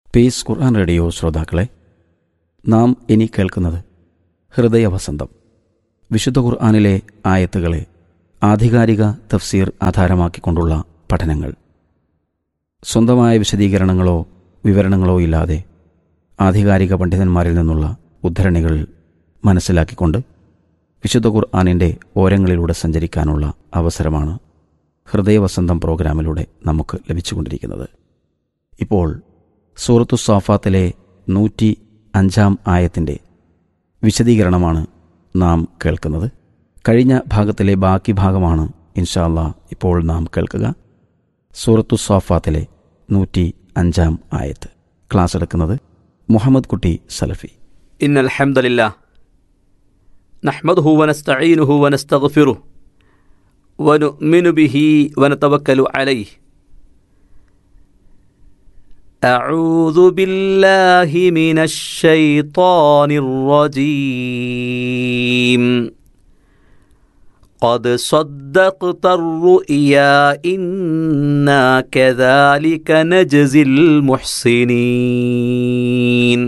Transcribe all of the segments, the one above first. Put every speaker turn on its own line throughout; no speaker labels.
Piece ഖുർആൻ radio ശ്രോതാക്കളെ, നാം ഇനി കേൾക്കുന്നത് ഹൃദയവസന്തം. വിശുദ്ധ ഖുർആനിലെ ആയത്തുകളെ ആധികാരിക തഫ്സീർ ആധാരമാക്കിക്കൊണ്ടുള്ള പഠനങ്ങൾ. സ്വന്തമായ വിശദീകരണങ്ങളോ വിവരണങ്ങളോ ഇല്ലാതെ ആധികാരിക പണ്ഡിതന്മാരിൽ നിന്നുള്ള ഉദ്ധരണികൾ മനസ്സിലാക്കിക്കൊണ്ട് വിശുദ്ധ ഖുർആനിൻ്റെ ഓരങ്ങളിലൂടെ സഞ്ചരിക്കാനുള്ള അവസരമാണ് ഹൃദയവസന്തം പ്രോഗ്രാമിലൂടെ നമുക്ക് ലഭിച്ചുകൊണ്ടിരിക്കുന്നത്. ഇപ്പോൾ സൂറത്തു സ്വാഫാത്തിലെ 105 ആയത്തിൻ്റെ വിശദീകരണമാണ് നാം കേൾക്കുന്നത്. കഴിഞ്ഞ ഭാഗത്തിലെ ബാക്കി ഭാഗമാണ് ഇൻഷാ അല്ലാഹ് ഇപ്പോൾ നാം കേൾക്കുക. സൂറത്തു സ്വാഫാത്തിലെ 105 ആയത്ത് ക്ലാസ് എടുക്കുന്നത് മുഹമ്മദ് കുട്ടി സലഫി.
ഇന്നൽ ഹംദലില്ലാഹ് നഹ്മദുഹു വനസ്തഈനുഹു വനസ്തഗ്ഫിറുഹു വനുഅ്മിനു ബിഹി വനതവക്കലു അലൈഹി. أعوذ بالله من الشيطان الرجيم. قد صدقت الرؤيا إنا كذلك نجزي المحسنين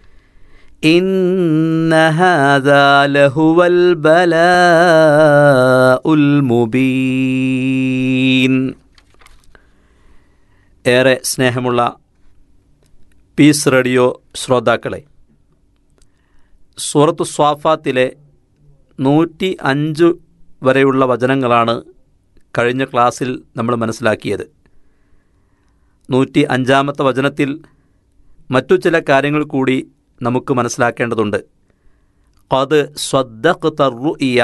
إن هذا لهو البلاء المبين. ഏറെ സ്നേഹമുള്ള പീസ് റേഡിയോ ശ്രോതാക്കളെ, സൂറത്തു സ്വാഫാത്തിലെ 105 വരെയുള്ള വചനങ്ങളാണ് കഴിഞ്ഞ ക്ലാസ്സിൽ നമ്മൾ മനസ്സിലാക്കിയത്. 105-ാമത്തെ വചനത്തിൽ മറ്റു ചില കാര്യങ്ങൾ കൂടി നമുക്ക് മനസ്സിലാക്കേണ്ടതുണ്ട്. ഖദ് സ്വദ്ദഖ്ത റുഇയ,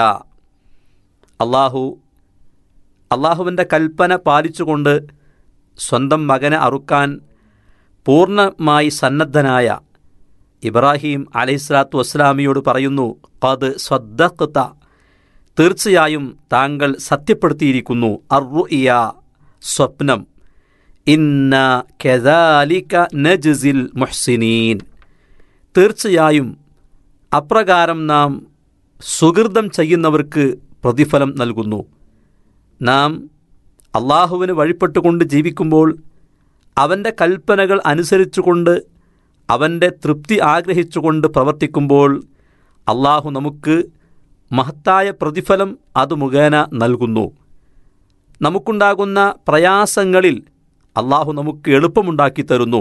അള്ളാഹുവിൻ്റെ കൽപ്പന പാലിച്ചുകൊണ്ട് സ്വന്തം മകനെ അറുക്കാൻ പൂർണ്ണമായി സന്നദ്ധനായ ഇബ്രാഹിം അലൈഹിസ്സലാത്തു വസ്സലാമിയോട് പറയുന്നു, ഖദ് സ്വദ്ദഖ്ത, തീർച്ചയായും താങ്കൾ സത്യപ്പെടുത്തിയിരിക്കുന്നു, അർറുഇയ, സ്വപ്നം, ഇന്ന കദാലിക നജ്സിൽ മുഹ്സിനീൻ, തീർച്ചയായും അപ്രകാരം നാം സുകൃതം ചെയ്യുന്നവർക്ക് പ്രതിഫലം നൽകുന്നു. നാം അള്ളാഹുവിന് വഴിപ്പെട്ടുകൊണ്ട് ജീവിക്കുമ്പോൾ, അവൻ്റെ കൽപ്പനകൾ അനുസരിച്ചുകൊണ്ട്, അവൻ്റെ തൃപ്തി ആഗ്രഹിച്ചുകൊണ്ട് പ്രവർത്തിക്കുമ്പോൾ അള്ളാഹു നമുക്ക് മഹത്തായ പ്രതിഫലം അത് മുഖേന നൽകുന്നു. നമുക്കുണ്ടാകുന്ന പ്രയാസങ്ങളിൽ അള്ളാഹു നമുക്ക് എളുപ്പമുണ്ടാക്കി തരുന്നു.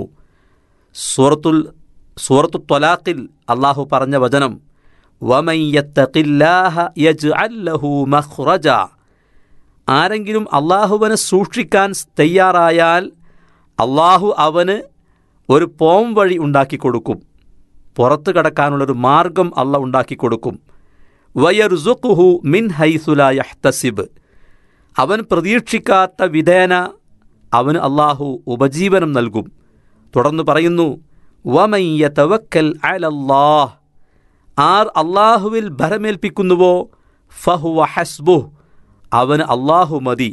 സൂറത്തു ത്വലാഖിൽ അള്ളാഹു പറഞ്ഞ വചനം, വമൻ യത്തഖില്ലാഹ യജ്അൽ ലഹു മഖ്റജ, ആരെങ്കിലും അള്ളാഹുവിനെ സൂക്ഷിക്കാൻ തയ്യാറായാൽ അള്ളാഹു അവന് ഒരു പോം വഴി ഉണ്ടാക്കിക്കൊടുക്കും, പുറത്തു കടക്കാനുള്ളൊരു മാർഗം അള്ളാഹു ഉണ്ടാക്കിക്കൊടുക്കും. വയർസുഖുഹു മിൻ ഹൈസു ലാ യഹ്തസിബ്, അവൻ പ്രതീക്ഷിക്കാത്ത വിധേന അവന് അള്ളാഹു ഉപജീവനം നൽകും. തുടർന്ന് പറയുന്നു, വമൻ യതവക്കൽ അലല്ലാഹ്, ആർ അള്ളാഹുവിൽ ഭരമേൽപ്പിക്കുന്നുവോ, ഫഹുവ ഹസ്ബുഹ്, അവന് അള്ളാഹു മതി.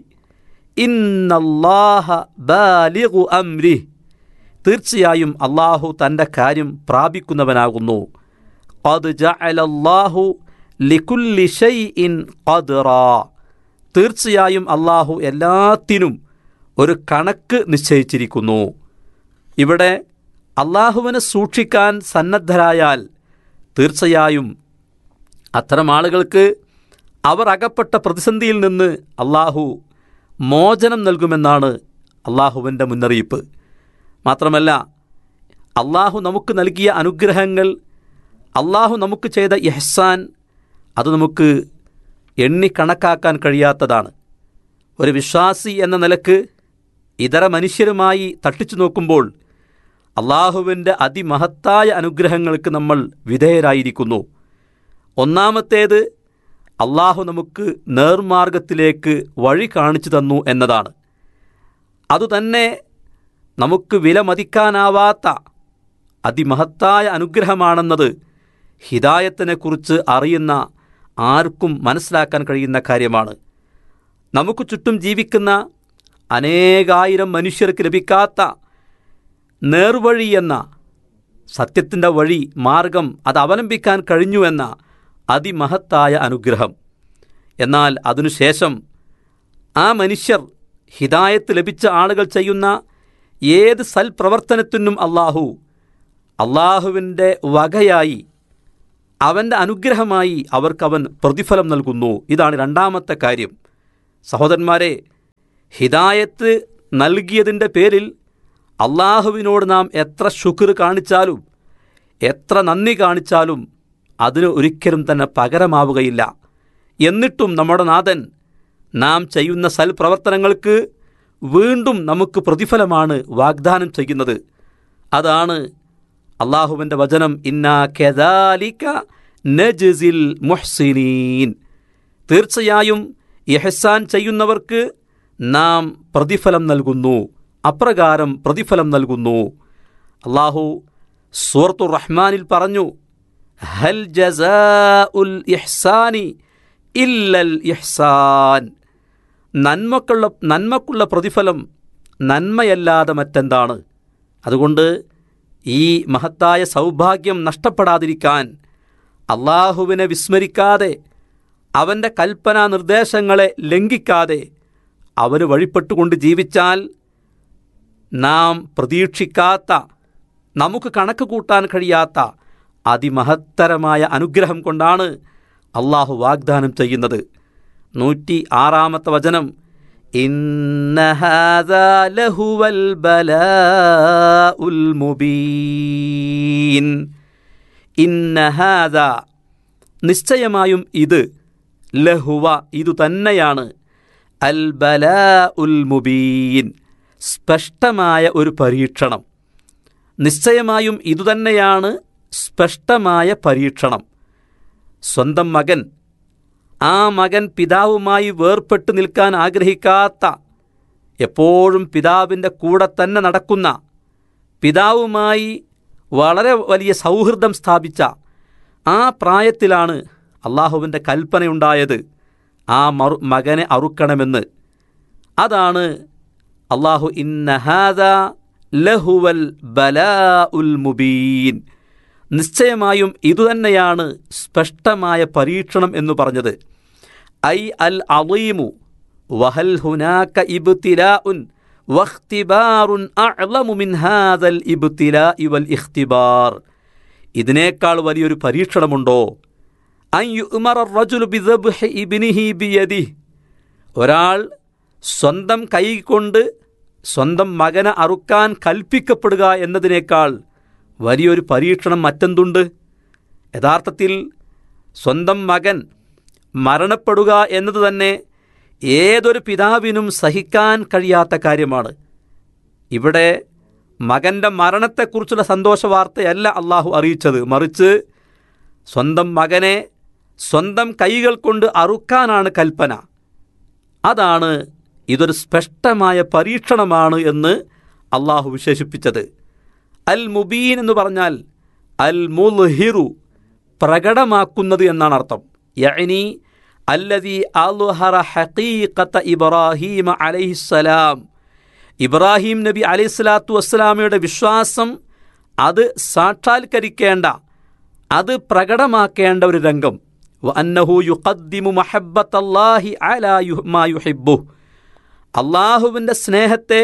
ഇന്നല്ലാഹ ബാലിഗു അംരിഹ്, തീർച്ചയായും അള്ളാഹു തൻ്റെ കാര്യം പ്രാപിക്കുന്നവനാകുന്നു. ഖദ് ജഅലല്ലാഹു ലികുല്ലി ഷൈഇൻ ഖദ്റാ, തീർച്ചയായും അള്ളാഹു എല്ലാത്തിനും ഒരു കണക്ക് നിശ്ചയിച്ചിരിക്കുന്നു. ഇവിടെ അള്ളാഹുവിനെ സൂക്ഷിക്കാൻ സന്നദ്ധരായാൽ തീർച്ചയായും അത്തരം ആളുകൾക്ക് അവർ അകപ്പെട്ട പ്രതിസന്ധിയിൽ നിന്ന് അള്ളാഹു മോചനം നൽകുമെന്നാണ് അള്ളാഹുവിൻ്റെ മുന്നറിയിപ്പ്. മാത്രമല്ല, അള്ളാഹു നമുക്ക് നൽകിയ അനുഗ്രഹങ്ങൾ, അള്ളാഹു നമുക്ക് ചെയ്ത ഇഹ്സാൻ, അത് നമുക്ക് എണ്ണിക്കണക്കാക്കാൻ കഴിയാത്തതാണ്. ഒരു വിശ്വാസി എന്ന നിലക്ക് ഇതര മനുഷ്യരുമായി തട്ടിച്ചു നോക്കുമ്പോൾ അള്ളാഹുവിൻ്റെ അതിമഹത്തായ അനുഗ്രഹങ്ങൾക്ക് നമ്മൾ വിധേയരായിരിക്കുന്നു. ഒന്നാമത്തേത്, അള്ളാഹു നമുക്ക് നേർമാർഗത്തിലേക്ക് വഴി കാണിച്ചു തന്നു എന്നതാണ്. അതുതന്നെ നമുക്ക് വിലമതിക്കാനാവാത്ത അതിമഹത്തായ അനുഗ്രഹമാണെന്നത് ഹിദായത്തിനെക്കുറിച്ച് അറിയുന്ന ആർക്കും മനസ്സിലാക്കാൻ കഴിയുന്ന കാര്യമാണ്. നമുക്ക് ചുറ്റും ജീവിക്കുന്ന അനേകായിരം മനുഷ്യർക്ക് ലഭിക്കാത്ത നേർവഴി എന്ന സത്യത്തിൻ്റെ വഴി, മാർഗം അത് അവലംബിക്കാൻ കഴിഞ്ഞു എന്ന അതിമഹത്തായ അനുഗ്രഹം. എന്നാൽ അതിനുശേഷം ആ മനുഷ്യർ, ഹിദായത്ത് ലഭിച്ച ആളുകൾ ചെയ്യുന്ന ഏത് സൽപ്രവർത്തനത്തിനും അള്ളാഹുവിൻ്റെ വകയായി, അവൻ്റെ അനുഗ്രഹമായി അവർക്കവൻ പ്രതിഫലം നൽകുന്നു. ഇതാണ് രണ്ടാമത്തെ കാര്യം. സഹോദരന്മാരെ, ഹിദായത്ത് നൽകിയതിൻ്റെ പേരിൽ അള്ളാഹുവിനോട് നാം എത്ര ശുക്ർ കാണിച്ചാലും എത്ര നന്ദി കാണിച്ചാലും അതിന് ഒരിക്കലും തന്നെ പകരമാവുകയില്ല. എന്നിട്ടും നമ്മുടെ നാഥൻ നാം ചെയ്യുന്ന സൽപ്രവർത്തനങ്ങൾക്ക് വീണ്ടും നമുക്ക് പ്രതിഫലമാണ് വാഗ്ദാനം ചെയ്യുന്നത്. അതാണ് അള്ളാഹുവിൻ്റെ വചനം, ഇന്നാ കദാലിക നജ്സിൽ മുഹ്സിനീൻ. തീർച്ചയായും ഇഹ്സാൻ ചെയ്യുന്നവർക്ക് നാം പ്രതിഫലം നൽകുന്നു, അപ്രകാരം പ്രതിഫലം നൽകുന്നു. അള്ളാഹു സൂറത്തുർ റഹ്മാനിൽ പറഞ്ഞു, ഹൽ ജസാഉൽ ഇഹ്സാനി ഇല്ലൽ ഇഹ്സാൻ. നന്മക്കുള്ള പ്രതിഫലം നന്മയല്ലാതെ മറ്റെന്താണ്? അതുകൊണ്ട് ഈ മഹത്തായ സൗഭാഗ്യം നഷ്ടപ്പെടാതിരിക്കാൻ അള്ളാഹുവിനെ വിസ്മരിക്കാതെ, അവൻ്റെ കൽപ്പനാ നിർദ്ദേശങ്ങളെ ലംഘിക്കാതെ അവന് വഴിപ്പെട്ടുകൊണ്ട് ജീവിച്ചാൽ നാം പ്രതീക്ഷിക്കാത്ത, നമുക്ക് കണക്ക് കൂട്ടാൻ കഴിയാത്ത അതിമഹത്തരമായ അനുഗ്രഹം കൊണ്ടാണ് അള്ളാഹു വാഗ്ദാനം ചെയ്യുന്നത്. 106 വചനം, ഇന്ന ഹാദാ ലഹുവൽ ബലാഉൽ മുബീൻ. ഇന്ന ഹാദാ, നിശ്ചയമായും ഇത്, ലഹുവ, ഇതു തന്നെയാണ്, അൽ ബലാഉൽ മുബീൻ, സ്പഷ്ടമായ ഒരു പരീക്ഷണം. നിശ്ചയമായും ഇതുതന്നെയാണ് സ്പഷ്ടമായ പരീക്ഷണം. സ്വന്തം മകൻ, ആ മകൻ പിതാവുമായി വേർപെട്ട് നിൽക്കാൻ ആഗ്രഹിക്കാത്ത, എപ്പോഴും പിതാവിൻ്റെ കൂടെ തന്നെ നടക്കുന്ന, പിതാവുമായി വളരെ വലിയ സൗഹൃദം സ്ഥാപിച്ച ആ പ്രായത്തിലാണ് അള്ളാഹുവിൻ്റെ കൽപ്പനയുണ്ടായത്, ആ മകനെ അറുക്കണമെന്ന്. അതാണ് അള്ളാഹു ഇന്ന ഹാദാ ലഹുവൽ ബലാഉൽ മുബീൻ, നിശ്ചയമായും ഇതുതന്നെയാണ് സ്പഷ്ടമായ പരീക്ഷണം എന്ന് പറഞ്ഞത്. ഐ അൽ അളീമു വഹൽ ഹുനാക ഇബ്തിലാഉൻ വഖ്തിബാറുൻ അഅ്ലമു മിൻ ഹാദൽ ഇബ്തിലാഇ വൽ ഇഖ്തിബാർ. ഇതിനേക്കാൾ വലിയൊരു പരീക്ഷണമുണ്ടോ? അൻ യുഅ്മറ റജുലു ബിദബ്ഹി ഇബ്നിഹി ബിയദിഹി, ഒരാൾ സ്വന്തം കൈകൊണ്ട് സ്വന്തം മകനെ അറുക്കാൻ കൽപ്പിക്കപ്പെടുക എന്നതിനേക്കാൾ വലിയൊരു പരീക്ഷണം മറ്റെന്തുണ്ട്? യഥാർത്ഥത്തിൽ സ്വന്തം മകൻ മരണപ്പെടുക എന്നത് തന്നെ ഏതൊരു പിതാവിനും സഹിക്കാൻ കഴിയാത്ത കാര്യമാണ്. ഇവിടെ മകൻ്റെ മരണത്തെക്കുറിച്ചുള്ള സന്തോഷ വാർത്തയല്ല അള്ളാഹു അറിയിച്ചത്, മറിച്ച് സ്വന്തം മകനെ സ്വന്തം കൈകൾ കൊണ്ട് അറുക്കാനാണ് കൽപ്പന. അതാണ് ഇതൊരു സ്പഷ്ടമായ പരീക്ഷണമാണ് എന്ന് അള്ളാഹു വിശേഷിപ്പിച്ചത്. അൽ മുബീൻ എന്ന് പറഞ്ഞാൽ അൽ മുൽഹിറു, പ്രകടമാക്കുന്നത് എന്നാണ് അർത്ഥം. യഅനി അല്ലദീ അൽഹറ ഹഖീഖത ഇബ്രാഹീം അലൈഹിസ്സലാം, ഇബ്രാഹിം നബി അലൈഹിസ്സലാത്തു വസ്സലാമയുടെ വിശ്വാസം അത് സാക്ഷാത്കരിക്കേണ്ട, അത് പ്രകടമാക്കേണ്ട ഒരു രംഗം. വഅന്നഹു യുഖദ്ദിമു മഹബ്ബത്തല്ലാഹി അലാ മാ യുഹിബ്ബുഹു, അള്ളാഹുവിൻ്റെ സ്നേഹത്തെ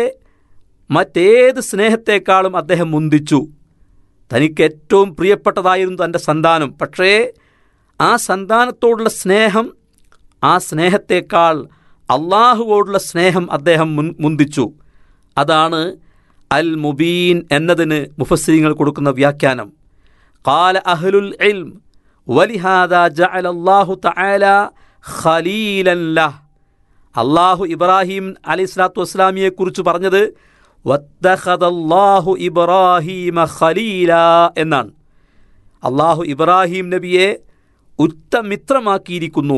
മറ്റേത് സ്നേഹത്തെക്കാളും അദ്ദേഹം മുന്തിച്ചു. തനിക്ക് ഏറ്റവും പ്രിയപ്പെട്ടതായിരുന്നു തൻ്റെ സന്താനം. പക്ഷേ ആ സന്താനത്തോടുള്ള സ്നേഹം, ആ സ്നേഹത്തേക്കാൾ അള്ളാഹുവോടുള്ള സ്നേഹം അദ്ദേഹം മുന്തിച്ചു. അതാണ് അൽ മുബീൻ എന്നതിന് മുഫസ്സിരീങ്ങൾ കൊടുക്കുന്ന വ്യാഖ്യാനം. ഖാല അഹ്ലുൽ ഇൽം വലിഹാദാ ജഅല അല്ലാഹു തആല ഖലീലൻ ലഹ്. അള്ളാഹു ഇബ്രാഹിം അലൈഹിസ്സലാത്തു വസ്സലാമിയെക്കുറിച്ച് പറഞ്ഞത് വത്തഖദല്ലാഹു ഇബ്രാഹീമ ഖലീലാ എന്നാണ്. അള്ളാഹു ഇബ്രാഹിം നബിയെ ഉത്തമിത്രമാക്കിയിരിക്കുന്നു.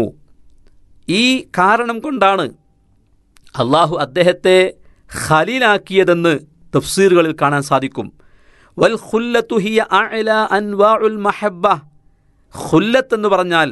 ഈ കാരണം കൊണ്ടാണ് അള്ളാഹു അദ്ദേഹത്തെ ഖലീലാക്കിയതെന്ന് തഫ്സീറുകളിൽ കാണാൻ സാധിക്കും. വൽ ഖുല്ലത്തു ഹിയ അഅല അൻവാഉൽ മഹബ്ബ. ഖുല്ലത്ത് എന്ന് പറഞ്ഞാൽ,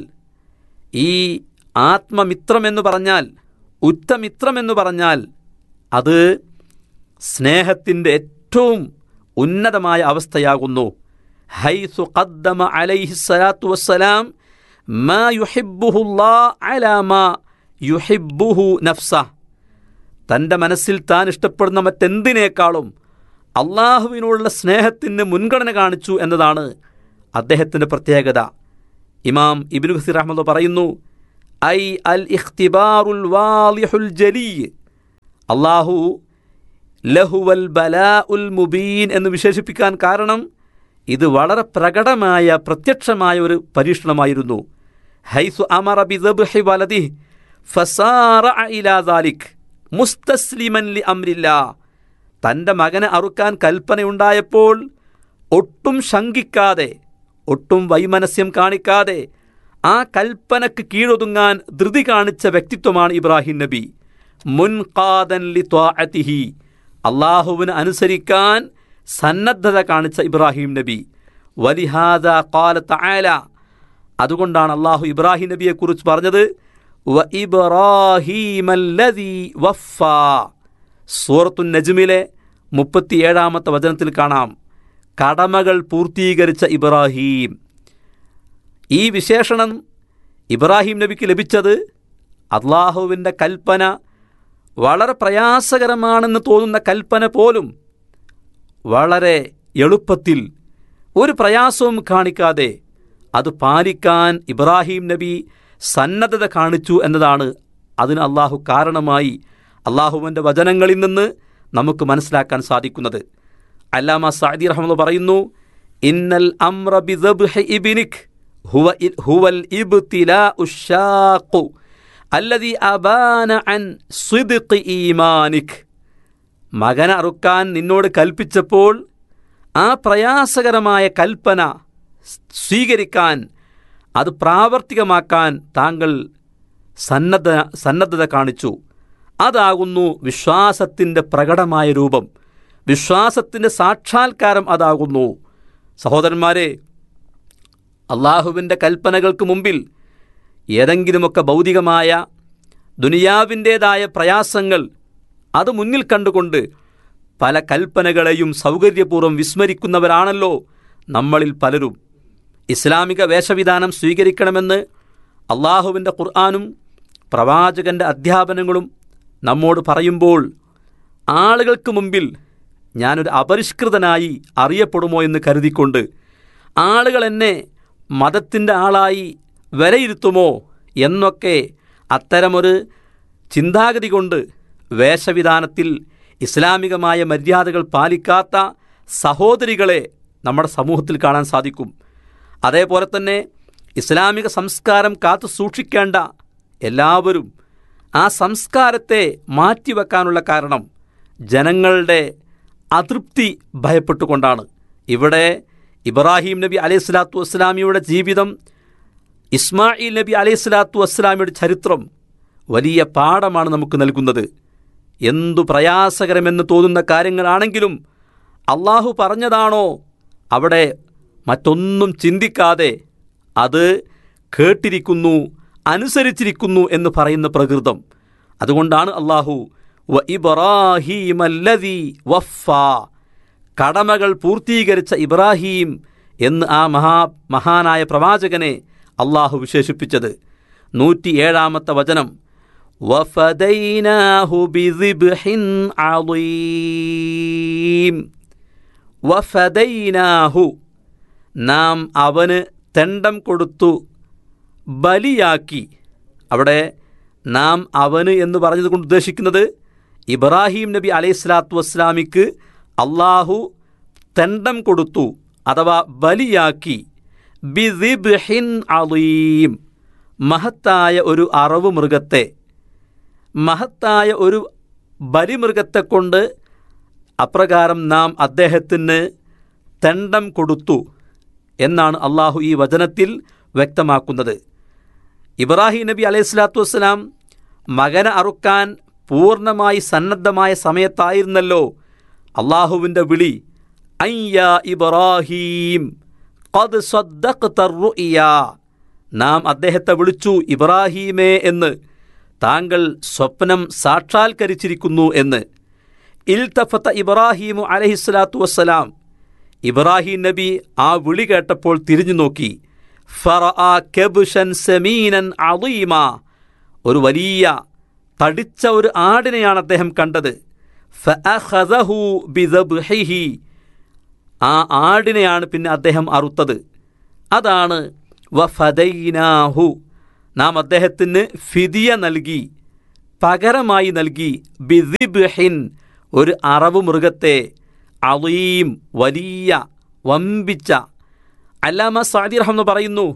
ഈ ആത്മമിത്രമെന്ന് പറഞ്ഞാൽ, ഉറ്റമിത്രമെന്ന് പറഞ്ഞാൽ അത് സ്നേഹത്തിൻ്റെ ഏറ്റവും ഉന്നതമായ അവസ്ഥയാകുന്നു. ഹൈസു ഖദ്ദമ അലൈഹിസ്സലാത്തു വസ്സലാം മാ യുഹിബ്ബുഹുല്ലാഹ് അലാ മാ യുഹിബ്ബുഹു നഫ്സഹ്. തൻ്റെ മനസ്സിൽ താൻ ഇഷ്ടപ്പെടുന്ന മറ്റെന്തിനേക്കാളും അള്ളാഹുവിനോടുള്ള സ്നേഹത്തിന് മുൻഗണന കാണിച്ചു എന്നതാണ് അദ്ദേഹത്തിൻ്റെ പ്രത്യേകത. ഇമാം ഇബ്നു കസീർ റഹ്മത്തുള്ളാഹി പറയുന്നു, ഐ അൽ ഇഖ്തിബാറുൽ വാളിഹുൽ ജലീ, അള്ളാഹു ലഹുവൽ ബലാഉൽ മുബീൻ എന്ന് വിശേഷിപ്പിക്കാൻ കാരണം ഇത് വളരെ പ്രകടമായ പ്രത്യക്ഷമായ ഒരു പരീക്ഷണമായിരുന്നു. ഹൈസു അമറ ബിദബ്ഹി വലദിഹി ഫസാറഅ ഇലാ ദാലിക് മുസ്തസ്ലിമൻ ലി അംരില്ലാ, തൻ്റെ മകനെ അറുക്കാൻ കൽപ്പനയുണ്ടായപ്പോൾ ഒട്ടും ശങ്കിക്കാതെ, ഒട്ടും വൈമനസ്യം കാണിക്കാതെ ആ കൽപ്പനക്ക് കീഴൊതുങ്ങാൻ ധൃതി കാണിച്ച വ്യക്തിത്വമാണ് ഇബ്രാഹിം നബി. മുൻഖാദൻ ലി ത്വാഅതിഹി, അള്ളാഹുവിന് അനുസരിക്കാൻ സന്നദ്ധത കാണിച്ച ഇബ്രാഹിം നബി. വലിഹാദാ ഖാല തആല, അതുകൊണ്ടാണ് അള്ളാഹു ഇബ്രാഹിം നബിയെക്കുറിച്ച് പറഞ്ഞത് വ ഇബ്രാഹീമല്ലദീ വഫാ. സൂറത്തുൻ നജ്മിലെ 37-ാമത്തെ വചനത്തിൽ കാണാം, കടമകൾ പൂർത്തീകരിച്ച ഇബ്രാഹീം. ഈ വിശേഷണം ഇബ്രാഹിം നബിക്ക് ലഭിച്ചത് അള്ളാഹുവിൻ്റെ കൽപ്പന, വളരെ പ്രയാസകരമാണെന്ന് തോന്നുന്ന കൽപ്പന പോലും വളരെ എളുപ്പത്തിൽ ഒരു പ്രയാസവും കാണിക്കാതെ അത് പാലിക്കാൻ ഇബ്രാഹിം നബി സന്നദ്ധത കാണിച്ചു എന്നതാണ് അതിന് അള്ളാഹു കാരണമായി അള്ളാഹുവിൻ്റെ വചനങ്ങളിൽ നിന്ന് നമുക്ക് മനസ്സിലാക്കാൻ സാധിക്കുന്നത്. അല്ലാമ സഅദി റഹ്മത്തുള്ളാഹി പറയുന്നു, ഇന്നൽ അംറ ബിദബ്ഹി ഇബ്നിക് ഹുവൽ ഇബ്തിലാഉ ശാഖു അല്ലദീ അബാന അൻ സിദ്ഖി ഈമാനിക്. മകനെ അറുക്കാൻ നിന്നോട് കൽപ്പിച്ചപ്പോൾ ആ പ്രയാസകരമായ കൽപ്പന സ്വീകരിക്കാൻ, അത് പ്രാവർത്തികമാക്കാൻ താങ്കൾ സന്നദ്ധത കാണിച്ചു. അതാകുന്നു വിശ്വാസത്തിൻ്റെ പ്രകടമായ രൂപം, വിശ്വാസത്തിൻ്റെ സാക്ഷാത്കാരം അതാകുന്നു. സഹോദരന്മാരെ, അള്ളാഹുവിൻ്റെ കൽപ്പനകൾക്ക് മുമ്പിൽ ഏതെങ്കിലുമൊക്കെ ഭൗതികമായ ദുനിയാവിൻ്റേതായ പ്രയാസങ്ങൾ അത് മുന്നിൽ കണ്ടുകൊണ്ട് പല കൽപ്പനകളെയും സൗകര്യപൂർവ്വം വിസ്മരിക്കുന്നവരാണല്ലോ നമ്മളിൽ പലരും. ഇസ്ലാമിക വേഷവിധാനം സ്വീകരിക്കണമെന്ന് അള്ളാഹുവിൻ്റെ ഖുർആനും പ്രവാചകൻ്റെ അധ്യാപനങ്ങളും നമ്മോട് പറയുമ്പോൾ ആളുകൾക്ക് മുമ്പിൽ ഞാനൊരു അപരിഷ്കൃതനായി അറിയപ്പെടുമോ എന്ന് കരുതിക്കൊണ്ട് ആളുകൾ എന്നെ മതത്തിൻ്റെ ആളായി വിലയിരുത്തുമോ എന്നൊക്കെ അത്തരമൊരു ചിന്താഗതി കൊണ്ട് വേഷവിധാനത്തിൽ ഇസ്ലാമികമായ മര്യാദകൾ പാലിക്കാത്ത സഹോദരികളെ നമ്മുടെ സമൂഹത്തിൽ കാണാൻ സാധിക്കും. അതേപോലെ തന്നെ ഇസ്ലാമിക സംസ്കാരം കാത്തു സൂക്ഷിക്കേണ്ട എല്ലാവരും ആ സംസ്കാരത്തെ മാറ്റിവെക്കാനുള്ള കാരണം ജനങ്ങളുടെ അതൃപ്തി ഭയപ്പെട്ടുകൊണ്ടാണ്. ഇവിടെ ഇബ്രാഹിം നബി അലൈഹിസ്സലാത്തു വസ്സലാമിയുടെ ജീവിതം, ഇസ്മായിൽ നബി അലൈഹിസ്സലാത്തു വസ്സലാമിയുടെ ചരിത്രം വലിയ പാഠമാണ് നമുക്ക് നൽകുന്നത്. എന്തു പ്രയാസകരമെന്ന് തോന്നുന്ന കാര്യങ്ങളാണെങ്കിലും അള്ളാഹു പറഞ്ഞതാണോ അവിടെ മറ്റൊന്നും ചിന്തിക്കാതെ അത് കേട്ടിരിക്കുന്നു, അനുസരിച്ചിരിക്കുന്നു എന്ന് പറയുന്ന പ്രകൃതം. അതുകൊണ്ടാണ് അള്ളാഹു വ ഇബ്രാഹീമല്ലദീ വഫാ, കടമകൾ പൂർത്തീകരിച്ച ഇബ്രാഹീം എന്ന് ആ മഹാനായ പ്രവാചകനെ അള്ളാഹു വിശേഷിപ്പിച്ചത്. 107-ാമത്തെ വചനം, വഫദൈനാഹു ബിദിബ്ഹിൻ അളീം. വഫദൈനാഹു, നാം അവന് തെണ്ടം കൊടുത്തു, ബലിയാക്കി. അവിടെ നാം അവന് എന്ന് പറഞ്ഞതുകൊണ്ട് ഉദ്ദേശിക്കുന്നത് ഇബ്രാഹിം നബി അലൈഹിസ്സലാത്തു വസ്സലാമിക്ക് അള്ളാഹു തെണ്ടം കൊടുത്തു അഥവാ ബലിയാക്കി. ബിദിബ്ഹിൻ അളീം, മഹത്തായ ഒരു അറവ് മൃഗത്തെ, മഹത്തായ ഒരു ബലിമൃഗത്തെ കൊണ്ട് അപ്രകാരം നാം അദ്ദേഹത്തിന് തെണ്ടം കൊടുത്തു എന്നാണ് അള്ളാഹു ഈ വചനത്തിൽ വ്യക്തമാക്കുന്നത്. ഇബ്രാഹിം നബി അലൈഹിസ്സലാത്തു വസ്സലാം മകനെ അറുക്കാൻ പൂർണ്ണമായി സന്നദ്ധമായ സമയത്തായിരുന്നല്ലോ അള്ളാഹുവിൻ്റെ വിളി, അയ്യാ ഇബ്രാഹീം ഖദ് സ്വദ്ദഖ്ത റുഇയാ, നാം അദ്ദേഹത്തെ വിളിച്ചു ഇബ്രാഹീമേ എന്ന്, താങ്കൾ സ്വപ്നം സാക്ഷാത്കരിച്ചിരിക്കുന്നു എന്ന്. ഇൽതഫത ഇബ്രാഹീമു അലൈഹിസ്സലാത്തു വസ്സലാം, ഇബ്രാഹിം നബി ആ വിളി കേട്ടപ്പോൾ തിരിഞ്ഞു നോക്കി. ഫറആ കബ്ശൻ സമീനൻ അളീമ, ഒരു വലിയ തടിച്ച ഒരു ആടിനെയാണ് അദ്ദേഹം കണ്ടത്. ഫഅഖദഹു ബിദബ്ഹിഹി, ആ ആടിനെയാണ് പിന്നെ അദ്ദേഹം അറുത്തത്. അതാണ് വഫദൈനാഹു, നാം അദ്ദേഹത്തിന് ഫിദിയ നൽകി, പകരമായി നൽകി, ബിദിബ്ഹിൻ, ഒരു അറവ് മൃഗത്തെ, അളീം, വലിയ വമ്പിച്ച. അല്ലാമ സഅദി റഹ്മത്തുള്ളാഹി പറയുന്നു,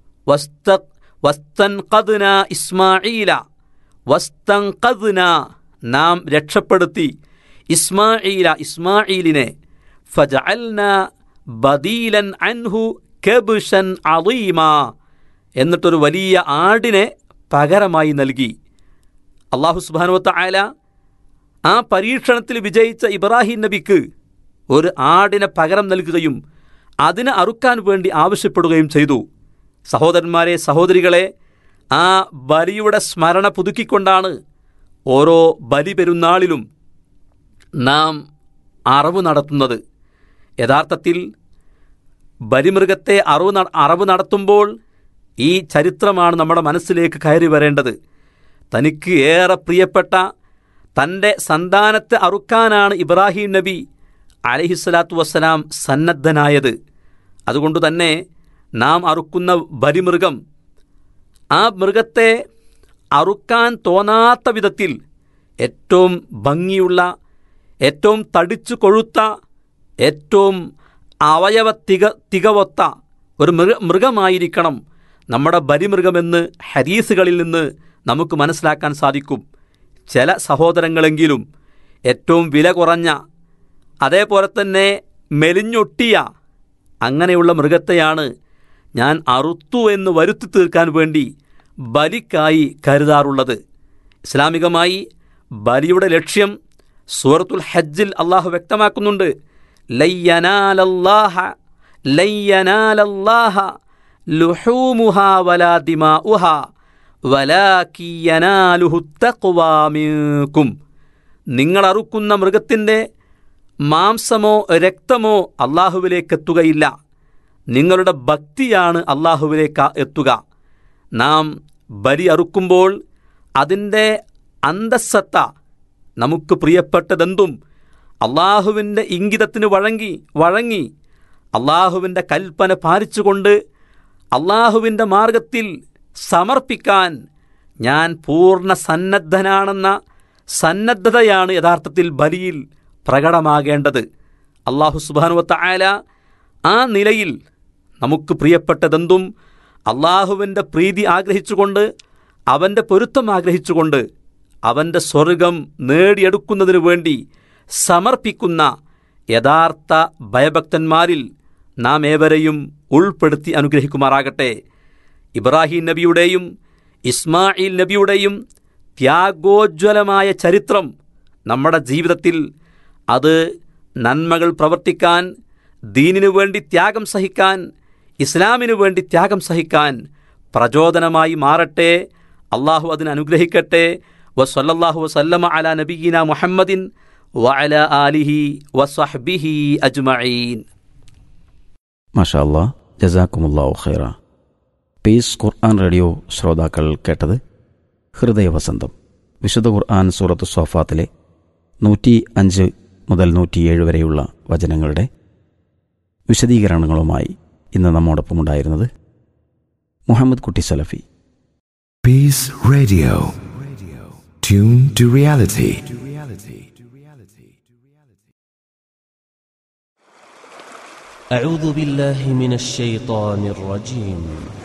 വസ്തൻഖദ്ന ഇസ്മാഈല, വസ്തൻഖദ്ന, നാം രക്ഷപ്പെടുത്തി, ഇസ്മാഈല, ഇസ്മാഈലിനെ, ഫജഅൽന ബദീലൻ അൻഹു കബ്ശൻ അളീമാ, എന്നിട്ടൊരു വലിയ ആടിനെ പകരമായി നൽകി. അല്ലാഹു സുബ്ഹാനഹു വ തആല ആ പരീക്ഷണത്തിൽ വിജയിച്ച ഇബ്രാഹിം നബിക്ക് ഒരു ആടിനെ പകരം നൽകുകയും അതിനെ അറുക്കാൻ വേണ്ടി ആവശ്യപ്പെടുകയും ചെയ്തു. സഹോദരന്മാരെ, സഹോദരികളെ, ആ ബലിയുടെ സ്മരണ പുതുക്കിക്കൊണ്ടാണ് ഓരോ ബലി പെരുന്നാളിലും നാം അറവ് നടത്തുന്നത്. യഥാർത്ഥത്തിൽ ബലിമൃഗത്തെ അറവ് നടത്തുമ്പോൾ ഈ ചരിത്രമാണ് നമ്മുടെ മനസ്സിലേക്ക് കയറി വരേണ്ടത്. തനിക്ക് ഏറെ പ്രിയപ്പെട്ട തൻ്റെ സന്താനത്തെ അറുക്കാനാണ് ഇബ്രാഹിം നബി അലൈഹിസ്സലാത്തു വസ്സലാം സന്നദ്ധനായത്. അതുകൊണ്ട് തന്നെ നാം അറുക്കുന്ന ബലിമൃഗം, ആ മൃഗത്തെ അറുക്കാൻ തോന്നാത്ത വിധത്തിൽ ഏറ്റവും ഭംഗിയുള്ള, ഏറ്റവും തടിച്ചു കൊഴുത്ത, ഏറ്റവും അവയവ തികവൊത്ത ഒരു മൃഗമായിരിക്കണം നമ്മുടെ ബലിമൃഗമെന്ന് ഹദീസുകളിൽ നിന്ന് നമുക്ക് മനസ്സിലാക്കാൻ സാധിക്കും. ചില സഹോദരങ്ങളെങ്കിലും ഏറ്റവും വില കുറഞ്ഞ, അതേപോലെ തന്നെ മെലിഞ്ഞൊട്ടിയ അങ്ങനെയുള്ള മൃഗത്തെയാണ് ഞാൻ അറുത്തു എന്ന് വരുത്തി തീർക്കാൻ വേണ്ടി ബലിക്കായി കരുതാറുള്ളത്. ഇസ്ലാമികമായി ബലിയുടെ ലക്ഷ്യം സൂറത്തുൽ ഹജ്ജിൽ അള്ളാഹു വ്യക്തമാക്കുന്നുണ്ട്. ലയ്യനാലല്ലാഹ ലുഹൂമുഹാ വലാ ദിമാഉഹാ വലാകി യനാലുഹു തഖ്വാ മിൻകും, നിങ്ങൾ അറുക്കുന്ന മൃഗത്തിൻ്റെ മാംസമോ രക്തമോ അള്ളാഹുവിലേക്കെത്തുകയില്ല, നിങ്ങളുടെ ഭക്തിയാണ് അള്ളാഹുവിലേക്ക് എത്തുക. നാം ബലി അറുക്കുമ്പോൾ അതിൻ്റെ അന്തസ്സത്ത, നമുക്ക് പ്രിയപ്പെട്ടതെന്തും അള്ളാഹുവിൻ്റെ ഇംഗിതത്തിന് വഴങ്ങി അള്ളാഹുവിൻ്റെ കൽപ്പന പാലിച്ചുകൊണ്ട് അള്ളാഹുവിൻ്റെ മാർഗത്തിൽ സമർപ്പിക്കാൻ ഞാൻ പൂർണ്ണ സന്നദ്ധനാണെന്ന സന്നദ്ധതയാണ് യഥാർത്ഥത്തിൽ ബലിയിൽ പ്രകടമാകേണ്ടത്. അള്ളാഹു സുബ്ഹാനഹു വ തആല ആ നിലയിൽ നമുക്ക് പ്രിയപ്പെട്ടതെന്തും അള്ളാഹുവിൻ്റെ പ്രീതി ആഗ്രഹിച്ചുകൊണ്ട്, അവൻ്റെ പൊരുത്തം ആഗ്രഹിച്ചുകൊണ്ട്, അവൻ്റെ സ്വർഗം നേടിയെടുക്കുന്നതിനു വേണ്ടി സമർപ്പിക്കുന്ന യഥാർത്ഥ ഭയഭക്തന്മാരിൽ നാം ഏവരെയും ഉൾപ്പെടുത്തി അനുഗ്രഹിക്കുമാറാകട്ടെ. ഇബ്രാഹിം നബിയുടെയും ഇസ്മായിൽ നബിയുടെയും ത്യാഗോജ്വലമായ ചരിത്രം നമ്മുടെ ജീവിതത്തിൽ അത് നന്മകൾ പ്രവർത്തിക്കാൻ, ദീനിനു വേണ്ടി ത്യാഗം സഹിക്കാൻ, ഇസ്ലാമിനു വേണ്ടി ത്യാഗം സഹിക്കാൻ പ്രചോദനമായി മാറട്ടെ. അള്ളാഹു അതിന് അനുഗ്രഹിക്കട്ടെ. വസല്ലല്ലാഹു വസല്ലമ അലാ നബിയിന മുഹമ്മദിൻ വഅലാ ആലിഹി വസഹ്ബിഹി അജ്മഈൻ.
മാഷാ അല്ലാഹ്, ജസാക്കുമുല്ലാഹു ഖൈറ. പീസ് ഖുർആൻ റേഡിയോ ശ്രോതാക്കൾ കേട്ടത് ഹൃദയവസന്തം. വിശുദ്ധ ഖുർആൻ സൂറത്ത് സ്വാഫാത്തിലെ 105 മുതൽ 107 വരെയുള്ള വചനങ്ങളുടെ വിശദീകരണങ്ങളുമായി ഇന്ന് നമ്മോടൊപ്പം ഉണ്ടായിരുന്നത് മുഹമ്മദ് കുട്ടി സലഫി.
Peace Radio. Tune to reality.
أعوذ بالله من الشيطان الرجيم.